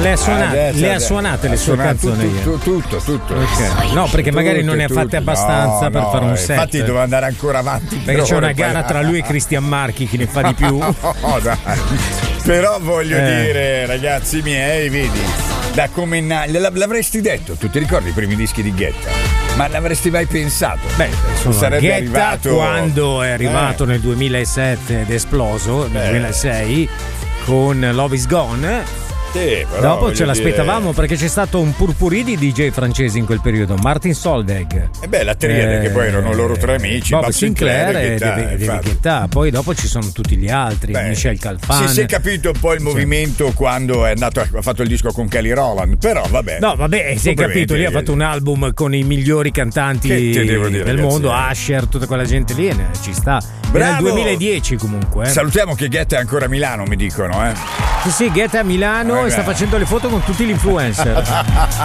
le ha suonate le sue canzoni? Tutto. Okay. No, perché magari non ne ha fatte abbastanza per fare un set. Infatti doveva andare ancora avanti. Perché c'è una gara tra lui e Christian Marchi, chi ne fa di più. No, dai. Però voglio dire, ragazzi miei, vedi, da come l'avresti detto, tu ti ricordi i primi dischi di Guetta? Ma l'avresti mai pensato? Beh, sarebbe Guetta arrivato quando è arrivato nel 2007 ed è esploso nel 2006 con Love Is Gone. Dopo ce l'aspettavamo perché c'è stato un purpurì di DJ francesi in quel periodo. Martin Solveig, la triade, che poi erano loro tre amici, Bob Sinclair e David Guetta. Poi dopo ci sono tutti gli altri, Michel Calfan. Si è capito un po' il movimento quando è andato, ha fatto il disco con Kelly Rowland, però vabbè. No, vabbè, si è capito, lì ha fatto un album con i migliori cantanti del mondo, Usher, tutta quella gente lì, ci sta. Era il 2010 comunque. Salutiamo che Guetta è ancora a Milano, mi dicono, Sì, Guetta a Milano e sta facendo le foto con tutti gli influencer.